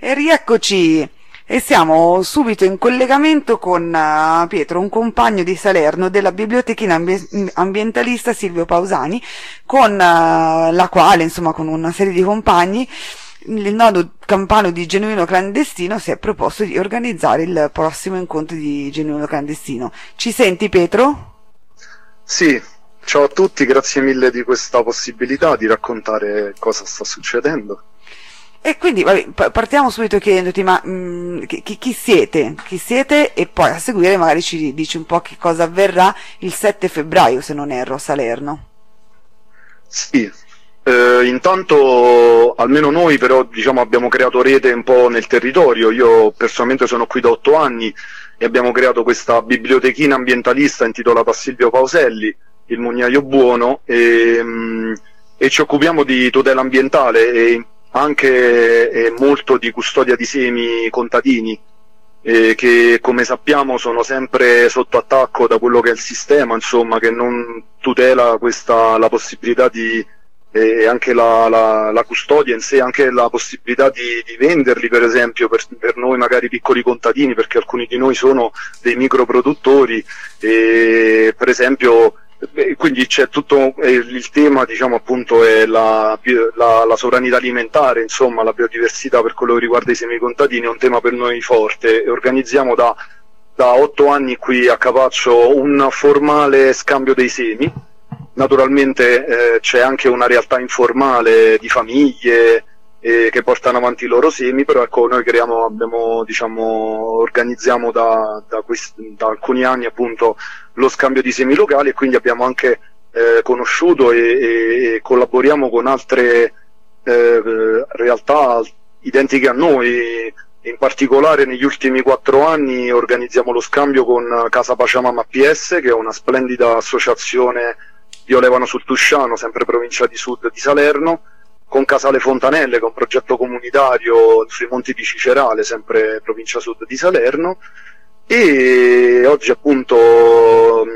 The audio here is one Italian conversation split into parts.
E rieccoci, e siamo subito in collegamento con Pietro, un compagno di Salerno della bibliotechina ambientalista Silvio Pausani, con la quale, insomma, con una serie di compagni, il nodo campano di Genuino Clandestino si è proposto di organizzare il prossimo incontro di Genuino Clandestino. Ci senti, Pietro? Sì, ciao a tutti, grazie mille di questa possibilità di raccontare cosa sta succedendo. E quindi partiamo subito chiedendoti, ma chi siete? Chi siete? E poi a seguire magari ci dici un po' che cosa avverrà il 7 febbraio, se non erro, a Salerno. Sì, intanto almeno noi però diciamo abbiamo creato rete un po' nel territorio. Io personalmente sono qui da 8 anni e abbiamo creato questa bibliotechina ambientalista intitolata Silvio Pauselli, il Mugnaio Buono, e ci occupiamo di tutela ambientale e anche molto di custodia di semi contadini, che come sappiamo sono sempre sotto attacco da quello che è il sistema, insomma, che non tutela la possibilità di anche la custodia in sé, anche la possibilità di venderli, per esempio, per noi magari piccoli contadini, perché alcuni di noi sono dei microproduttori, per esempio. Quindi c'è tutto il tema, diciamo, appunto, è la sovranità alimentare, insomma, la biodiversità per quello che riguarda i semicontadini è un tema per noi forte, e organizziamo da 8 anni qui a Capaccio un formale scambio dei semi. Naturalmente c'è anche una realtà informale di famiglie che portano avanti i loro semi, però ecco, noi organizziamo da alcuni anni appunto lo scambio di semi locali, e quindi abbiamo anche conosciuto e collaboriamo con altre realtà identiche a noi. In particolare negli ultimi 4 anni organizziamo lo scambio con Casa Pachamama PS, che è una splendida associazione di Olevano sul Tusciano, sempre provincia di Sud di Salerno, con Casale Fontanelle, che è un progetto comunitario sui Monti di Cicerale, sempre provincia Sud di Salerno, e oggi appunto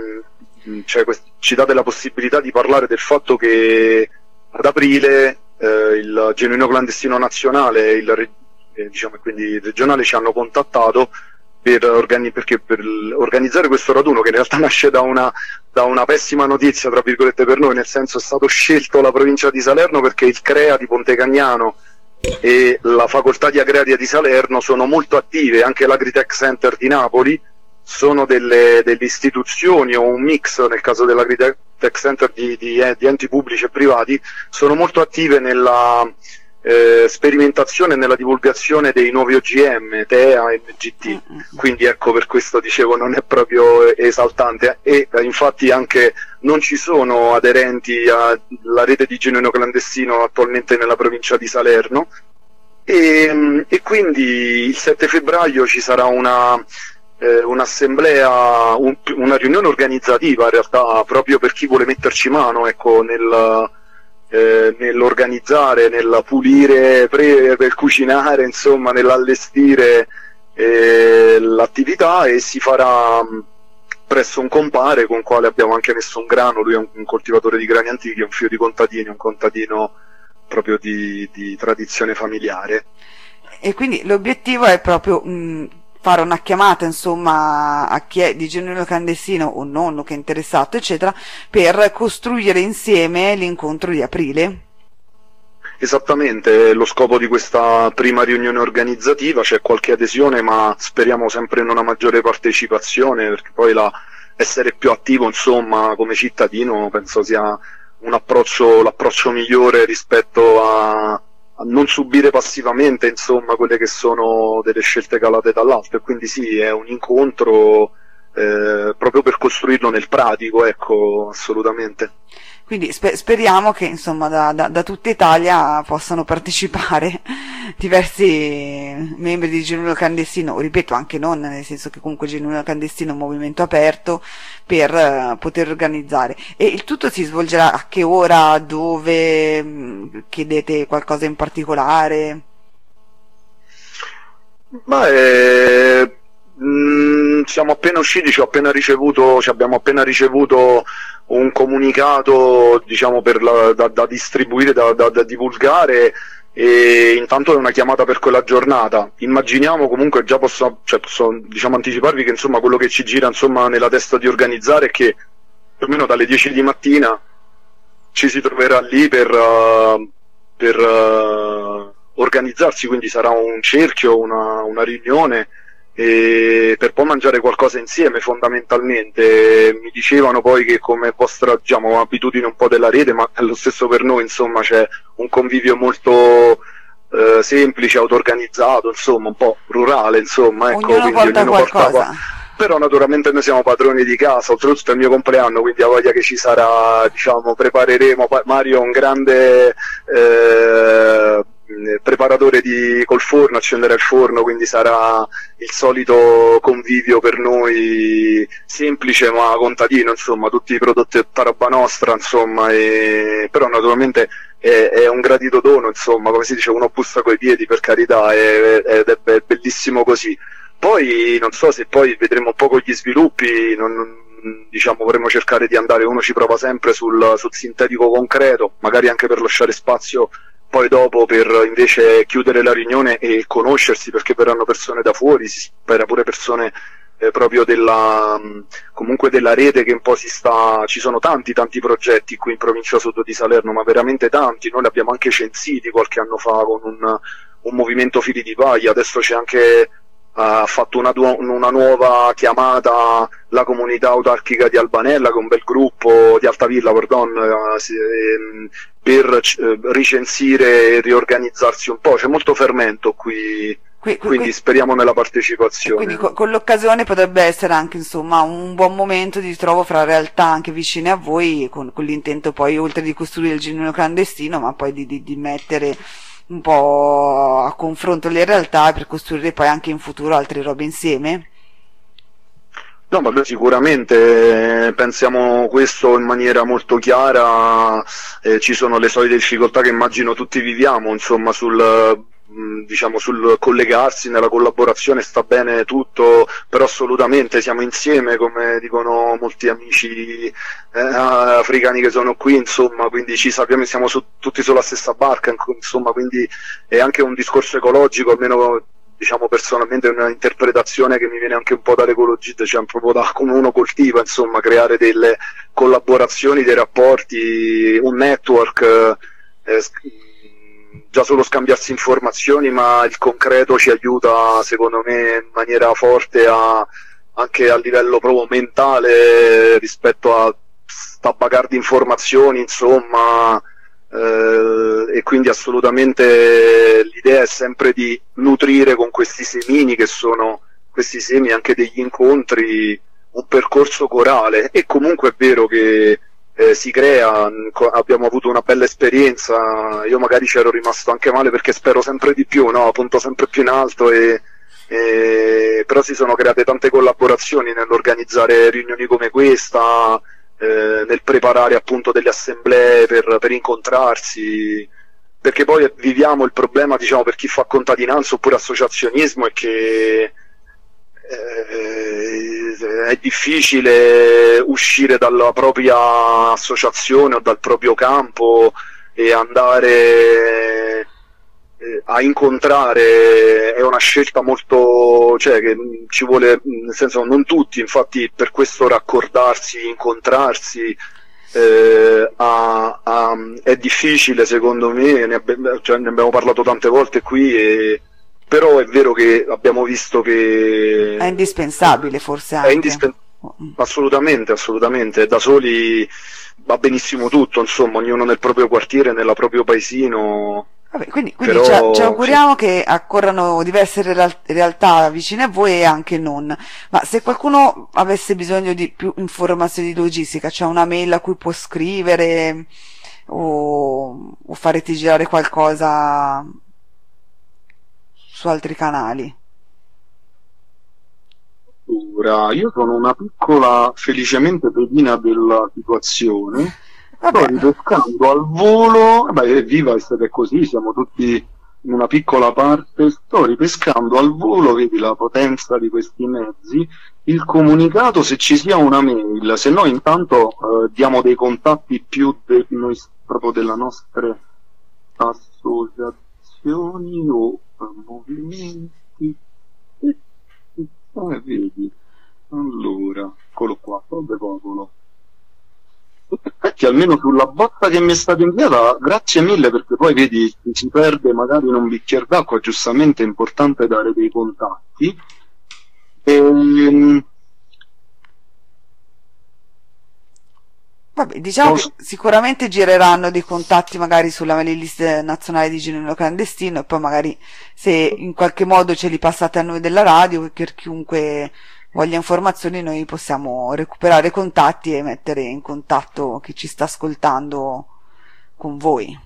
ci date la possibilità di parlare del fatto che ad aprile il Genuino Clandestino Nazionale e quindi il regionale ci hanno contattato per organizzare questo raduno, che in realtà nasce da una pessima notizia, tra virgolette, per noi, nel senso è stato scelto la provincia di Salerno perché il CREA di Pontecagnano e la facoltà di Agraria di Salerno sono molto attive, anche l'Agritech Center di sono delle istituzioni, o un mix nel caso dell'Agritech Center di enti pubblici e privati, sono molto attive nella sperimentazione e nella divulgazione dei nuovi OGM, TEA e MGT, quindi ecco, per questo dicevo non è proprio esaltante, e infatti anche non ci sono aderenti alla rete di Genuino Clandestino attualmente nella provincia di Salerno, e quindi il 7 febbraio ci sarà un'assemblea, una riunione organizzativa in realtà, proprio per chi vuole metterci mano, ecco, nell'organizzare, nel pulire, per cucinare, insomma, nell'allestire l'attività, e si farà presso un compare con quale abbiamo anche messo un grano. Lui è un coltivatore di grani antichi, un figlio di contadini, un contadino proprio di tradizione familiare. E quindi l'obiettivo è proprio fare una chiamata, insomma, a chi è di Genuino Clandestino o non, che è interessato, eccetera, per costruire insieme l'incontro di aprile. Esattamente, lo scopo di questa prima riunione organizzativa. C'è qualche adesione, ma speriamo sempre in una maggiore partecipazione, perché poi essere più attivo, insomma, come cittadino, penso sia l'approccio migliore rispetto a non subire passivamente, insomma, quelle che sono delle scelte calate dall'alto. E quindi sì, è un incontro proprio per costruirlo nel pratico, ecco, assolutamente. Quindi speriamo che, insomma, da tutta Italia possano partecipare diversi membri di Genuino Clandestino, ripeto, anche non, nel senso che comunque Genuino Clandestino è un movimento aperto, per poter organizzare. E il tutto si svolgerà a che ora, dove? Chiedete qualcosa in particolare? Siamo appena usciti, abbiamo appena ricevuto un comunicato, diciamo, da distribuire, da divulgare, e intanto è una chiamata per quella giornata. Immaginiamo comunque, già posso diciamo anticiparvi che insomma quello che ci gira insomma nella testa di organizzare è che più o meno dalle 10 di mattina ci si troverà lì per organizzarsi, quindi sarà un cerchio, una riunione, e per poi mangiare qualcosa insieme fondamentalmente. Mi dicevano poi che come vostra, diciamo, abitudine un po' della rete, ma è lo stesso per noi, insomma c'è un convivio molto semplice, auto-organizzato, insomma un po' rurale, insomma, ecco, Ognuno porta qualcosa. Però naturalmente noi siamo padroni di casa, oltretutto è il mio compleanno, quindi a voglia che ci sarà, diciamo, prepareremo. Mario è un grande preparatore col forno, accendere il forno, quindi sarà il solito convivio per noi, semplice ma contadino, insomma, tutti i prodotti tutta roba nostra, insomma, però naturalmente è un gradito dono, insomma, come si dice, uno bussa coi piedi, per carità, ed è bellissimo così. Poi non so se poi vedremo un po' con gli sviluppi, diciamo vorremmo cercare di andare, uno ci prova sempre sul sintetico concreto, magari anche per lasciare spazio poi dopo per invece chiudere la riunione e conoscersi, perché verranno persone da fuori, si spera pure persone proprio comunque della rete, che un po' ci sono tanti progetti qui in provincia sud di Salerno, ma veramente tanti. Noi li abbiamo anche censiti qualche anno fa con un movimento Fili di Paglia. Adesso c'è anche, ha fatto una nuova chiamata la comunità autarchica di Albanella, che è un bel gruppo di Altavilla, pardon, per ricensire e riorganizzarsi un po'. C'è molto fermento qui, quindi speriamo nella partecipazione. Quindi con l'occasione potrebbe essere anche, insomma, un buon momento di ritrovo fra realtà anche vicine a voi, con l'intento poi, oltre di costruire il genuino clandestino, ma poi di mettere un po' a confronto le realtà per costruire poi anche in futuro altre robe insieme? No, ma noi sicuramente pensiamo questo in maniera molto chiara. Ci sono le solite difficoltà che immagino tutti viviamo, insomma, diciamo, sul collegarsi, nella collaborazione sta bene tutto, però assolutamente siamo insieme, come dicono molti amici africani che sono qui, insomma, quindi ci sappiamo, siamo tutti sulla stessa barca, insomma, quindi è anche un discorso ecologico, almeno diciamo personalmente è una interpretazione che mi viene anche un po' dall'ecologia, cioè proprio da come uno coltiva, insomma, creare delle collaborazioni, dei rapporti, un network, già solo scambiarsi informazioni, ma il concreto ci aiuta secondo me in maniera forte anche a livello proprio mentale, rispetto a sta bagarre di informazioni, insomma, e quindi assolutamente l'idea è sempre di nutrire con questi semini, che sono questi semi anche degli incontri, un percorso corale. E comunque è vero che si crea, abbiamo avuto una bella esperienza, io magari c'ero rimasto anche male perché spero sempre di più, no? Punto sempre più in alto, però si sono create tante collaborazioni nell'organizzare riunioni come questa, nel preparare appunto delle assemblee per incontrarsi, perché poi viviamo il problema, diciamo, per chi fa contadinanza oppure associazionismo, è che è difficile uscire dalla propria associazione o dal proprio campo e andare a incontrare. È una scelta molto, cioè, che ci vuole, nel senso, non tutti, infatti per questo raccordarsi, incontrarsi è difficile, secondo me, ne abbiamo parlato tante volte qui, però è vero che abbiamo visto che è indispensabile, forse anche. Assolutamente, assolutamente. Da soli va benissimo tutto, insomma, ognuno nel proprio quartiere, nel proprio paesino. Vabbè, quindi Però, ci auguriamo che accorrano diverse realtà vicine a voi e anche non. Ma se qualcuno avesse bisogno di più informazioni di logistica, c'è una mail a cui può scrivere o farete girare qualcosa su altri canali? Ora, io sono una piccola, felicemente, pedina della situazione. Sto ripescando al volo, viva, è così, siamo tutti in una piccola parte. Sto ripescando al volo, vedi la potenza di questi mezzi, il comunicato, se ci sia una mail, se no intanto diamo dei contatti più noi, proprio della nostra associazione. azioni o movimenti. Come vedi? Allora, eccolo qua, Prode Popolo. In effetti, almeno sulla botta che mi è stata inviata, grazie mille, perché poi vedi, si perde magari in un bicchiere d'acqua, giustamente è importante dare dei contatti. Vabbè, diciamo che sicuramente gireranno dei contatti magari sulla mailing list nazionale di Genuino Clandestino, e poi magari se in qualche modo ce li passate a noi della radio, per chiunque voglia informazioni noi possiamo recuperare contatti e mettere in contatto chi ci sta ascoltando con voi.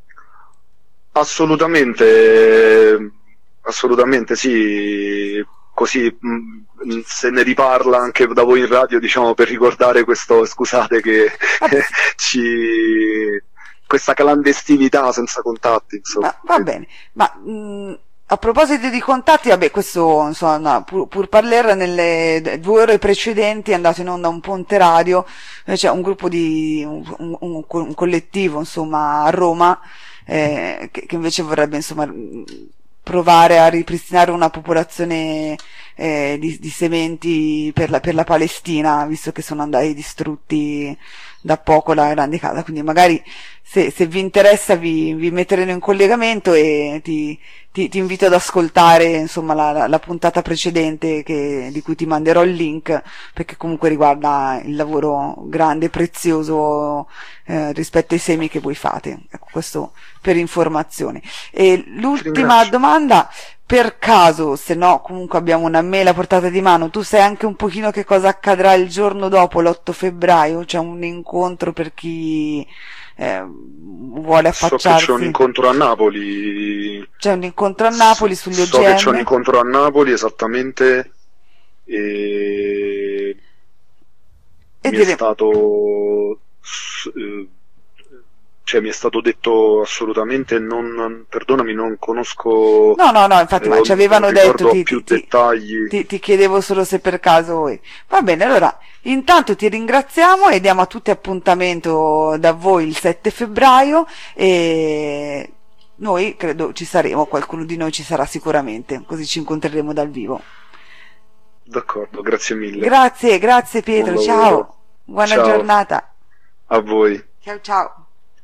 Assolutamente, assolutamente sì, così se ne riparla anche da voi in radio, diciamo, per ricordare questo, scusate che questa clandestinità senza contatti, insomma. Va bene, ma a proposito di contatti, vabbè, questo insomma, pur parler, nelle 2 ore precedenti è andato in onda un ponte radio, c'è un gruppo di un collettivo, insomma, a Roma, che invece vorrebbe, insomma, provare a ripristinare una popolazione di sementi per la Palestina, visto che sono andati distrutti da poco la grande casa. Quindi magari se vi interessa vi metteremo in collegamento e ti invito ad ascoltare, insomma, la puntata precedente di cui ti manderò il link, perché comunque riguarda il lavoro grande e prezioso rispetto ai semi che voi fate. Ecco, questo per informazione. E l'ultima domanda, per caso, se no comunque abbiamo una mail a portata di mano, tu sai anche un pochino che cosa accadrà il giorno dopo, l'8 febbraio? C'è un incontro per chi vuole affacciarsi. So che c'è un incontro a Napoli. C'è un incontro a Napoli sugli OGM. So che c'è un incontro a Napoli, esattamente, e mi è stato mi è stato detto assolutamente perdonami, non conosco. No, infatti, ma ci avevano detto, più dettagli. Ti chiedevo solo se per caso. Va bene, allora intanto ti ringraziamo e diamo a tutti appuntamento da voi il 7 febbraio e noi credo ci saremo, qualcuno di noi ci sarà sicuramente, così ci incontreremo dal vivo. D'accordo, grazie mille. Grazie Pietro, ciao, buona giornata a voi. Ciao.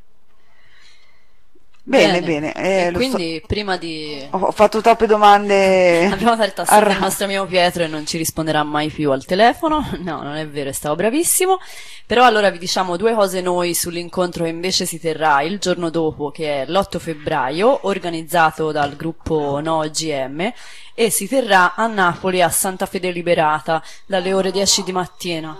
Bene. Quindi prima di... Ho fatto troppe domande. Abbiamo tartassato il nostro amico Pietro e non ci risponderà mai più al telefono. No, non è vero, è stato bravissimo. Però allora vi diciamo 2 cose noi sull'incontro che invece si terrà il giorno dopo, che è l'8 febbraio, organizzato dal gruppo No OGM, e si terrà a Napoli, a Santa Fede Liberata, dalle ore 10 di mattina.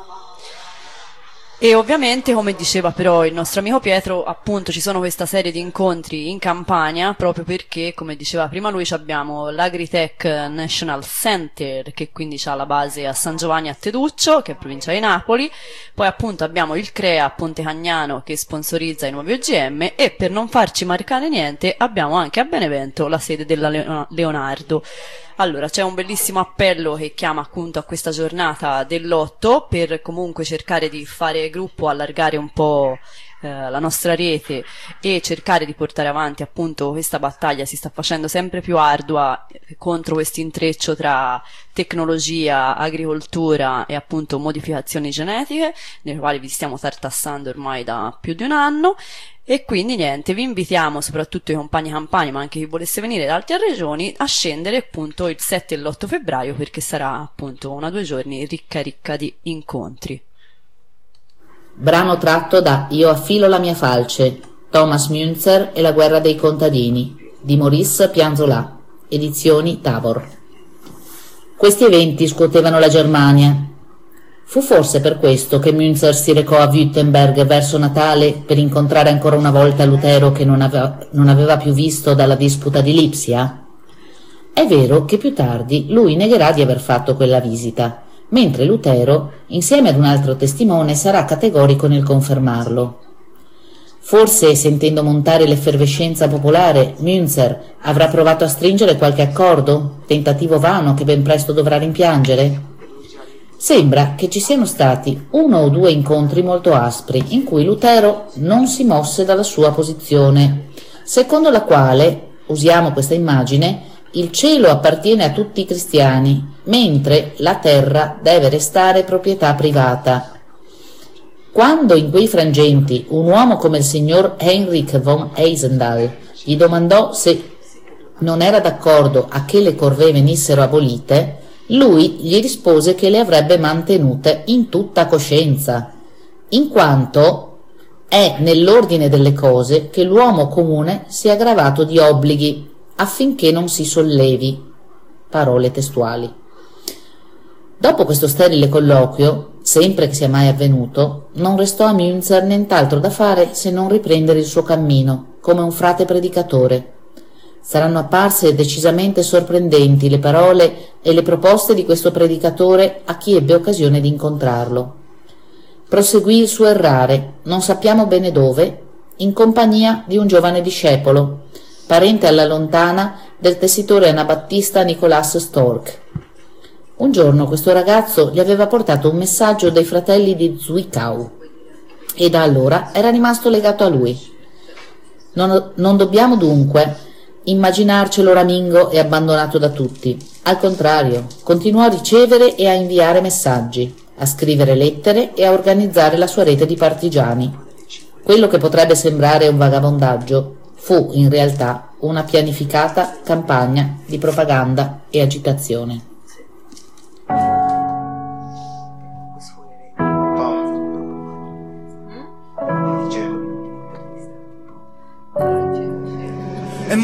E ovviamente, come diceva però il nostro amico Pietro, appunto ci sono questa serie di incontri in Campania, proprio perché, come diceva prima lui, abbiamo l'Agritech National Center, che quindi ha la base a San Giovanni a Teduccio, che è provincia di Napoli, poi appunto abbiamo il CREA a Ponte Cagnano che sponsorizza i nuovi OGM, e per non farci mancare niente abbiamo anche a Benevento la sede della Leonardo. Allora, c'è un bellissimo appello che chiama appunto a questa giornata dell'8 per comunque cercare di fare gruppo, allargare un po' la nostra rete e cercare di portare avanti appunto questa battaglia. Si sta facendo sempre più ardua contro questo intreccio tra tecnologia, agricoltura e appunto modificazioni genetiche, nelle quali vi stiamo tartassando ormai da più di un anno. E quindi niente, vi invitiamo, soprattutto i compagni campani, ma anche chi volesse venire da altre regioni, a scendere appunto il 7 e l'8 febbraio, perché sarà appunto 1 o 2 giorni ricca di incontri. Brano tratto da Io affilo la mia falce, Thomas Münzer e la guerra dei contadini, di Maurice Pianzola, edizioni Tabor. Questi eventi scuotevano la Germania. Fu forse per questo che Münzer si recò a Wittenberg verso Natale per incontrare ancora una volta Lutero, che non aveva più visto dalla disputa di Lipsia? È vero che più tardi lui negherà di aver fatto quella visita, mentre Lutero, insieme ad un altro testimone, sarà categorico nel confermarlo. Forse, sentendo montare l'effervescenza popolare, Münzer avrà provato a stringere qualche accordo, tentativo vano che ben presto dovrà rimpiangere? Sembra che ci siano stati 1 o 2 incontri molto aspri in cui Lutero non si mosse dalla sua posizione, secondo la quale usiamo questa immagine, il cielo appartiene a tutti i cristiani, mentre la terra deve restare proprietà privata. Quando in quei frangenti un uomo come il signor Heinrich von Eisendahl gli domandò se non era d'accordo a che le corvée venissero abolite, lui gli rispose che le avrebbe mantenute in tutta coscienza, in quanto è nell'ordine delle cose che l'uomo comune sia gravato di obblighi affinché non si sollevi. Parole testuali. Dopo questo sterile colloquio, sempre che sia mai avvenuto, non restò a Münzer nient'altro da fare se non riprendere il suo cammino, come un frate predicatore. Saranno apparse decisamente sorprendenti le parole e le proposte di questo predicatore a chi ebbe occasione di incontrarlo. Proseguì il suo errare, non sappiamo bene dove, in compagnia di un giovane discepolo, parente alla lontana del tessitore anabattista Nicolas Storck. Un giorno questo ragazzo gli aveva portato un messaggio dei fratelli di Zwickau e da allora era rimasto legato a lui. Non dobbiamo dunque immaginarcelo ramingo e abbandonato da tutti. Al contrario, continuò a ricevere e a inviare messaggi, a scrivere lettere e a organizzare la sua rete di partigiani. Quello che potrebbe sembrare un vagabondaggio fu in realtà una pianificata campagna di propaganda e agitazione.